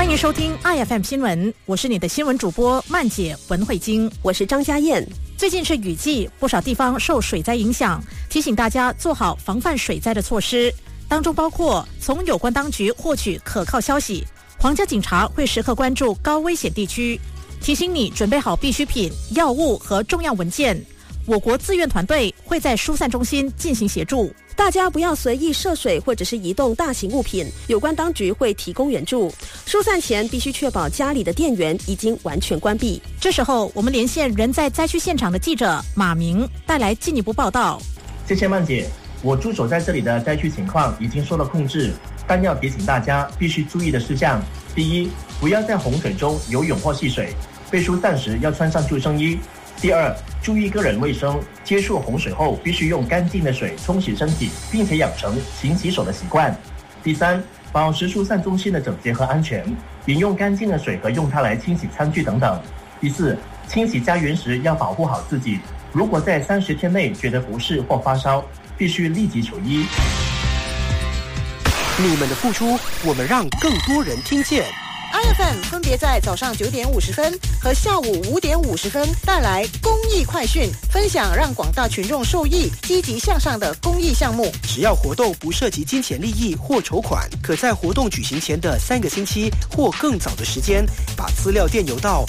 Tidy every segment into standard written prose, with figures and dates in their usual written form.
欢迎收听 IFM 新闻，我是你的新闻主播曼姐文慧晶， 我是张家燕。 最近是雨季，不少地方受水灾影响，提醒大家做好防范水灾的措施，当中包括从有关当局获取可靠消息，皇家警察会时刻关注高危险地区，提醒你准备好必需品、药物和重要文件。我国自愿团队会在疏散中心进行协助， 大家不要随意涉水或者是移动大型物品，有关当局会提供援助。疏散前必须确保家里的电源已经完全关闭。 这时候我们连线人在灾区现场的记者马明，带来进一步报道。 谢谢曼姐，我驻守在这里的灾区情况已经受到控制，但要提醒大家必须注意的事项：第一，不要在洪水中游泳或戏水，被疏散时要穿上救生衣。第二，注意个人卫生，接触洪水后必须用干净的水冲洗身体，并且养成勤洗手的习惯。第三，保持疏散中心的整洁和安全，饮用干净的水和用它来清洗餐具等等。第四，清洗家园时要保护好自己，如果在30天内觉得不适或发烧，必须立即求医。 你们的付出，我们让更多人听见。 IFM 分别在早上9点50分和下午5点50分带来公益快讯，分享让广大群众受益、积极向上的公益项目。 只要活动不涉及金钱利益或筹款，可在活动举行前的3个星期或更早的时间，把资料电邮到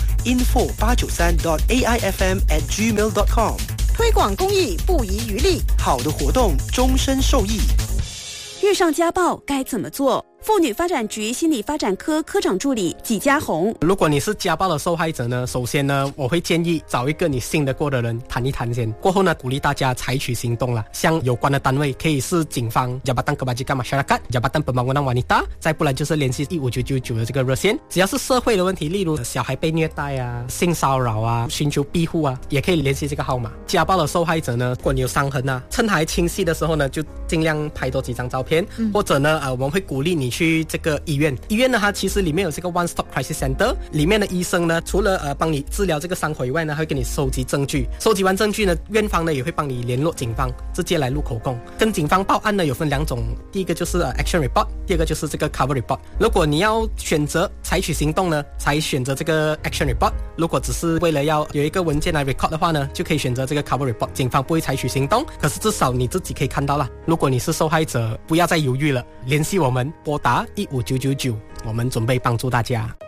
info893.aifm@gmail.com。 推广公益不遗余力， 好的活动终身受益。 遇上家暴该怎么做？妇女发展局心理发展科科长助理纪家红， 如果你是家暴的受害者呢，首先呢，我会建议找一个你信得过的人谈一谈先。过后呢，鼓励大家采取行动了，向有关的单位，可以是警方、Jabatan Kebajikan Masyarakat、Jabatan Pembangunan Wanita， 再不然就是联系15999的这个热线。只要是社会的问题，例如小孩被虐待啊、性骚扰啊、寻求庇护啊，也可以联系这个号码。家暴的受害者呢，如果你有伤痕啊，趁还清晰的时候呢，就尽量拍多几张照片，或者呢，我们会鼓励你去这个医院呢，它其实里面有这个 One Stop Crisis Center， 里面的医生呢，除了帮你治疗这个伤口以外呢，还会给你收集证据，收集完证据呢，院方呢也会帮你联络警方，直接来录口供。跟警方报案呢有分2种，第一个就是Action Report， 第二个就是这个 Cover Report。如果你要选择采取行动呢，才选择这个 Action Report； 如果只是为了要有一个文件来 record 的话呢，就可以选择这个 Cover Report。警方不会采取行动，可是至少你自己可以看到啦。如果你是受害者，不要再犹豫了，联系我们，拨打15999，我们准备帮助大家。